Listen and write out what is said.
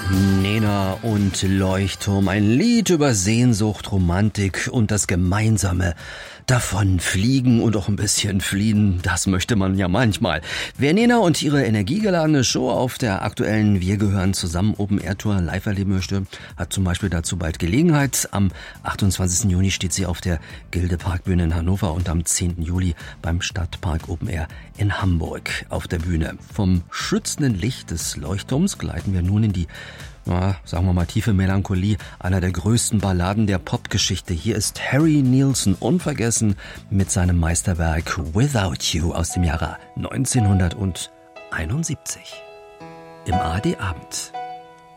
Nena und Leuchtturm, ein Lied über Sehnsucht, Romantik und das gemeinsame Davonfliegen und auch ein bisschen fliehen, das möchte man ja manchmal. Wer Nena und ihre energiegeladene Show auf der aktuellen Wir gehören zusammen Open Air Tour live erleben möchte, hat zum Beispiel dazu bald Gelegenheit. Am 28. Juni steht sie auf der Gilde Parkbühne in Hannover und am 10. Juli beim Stadtpark Open Air in Hamburg auf der Bühne. Vom schützenden Licht des Leuchtturms gleiten wir nun in die sagen wir mal tiefe Melancholie einer der größten Balladen der Popgeschichte. Hier ist Harry Nilsson unvergessen mit seinem Meisterwerk Without You aus dem Jahre 1971 im ARD Abend.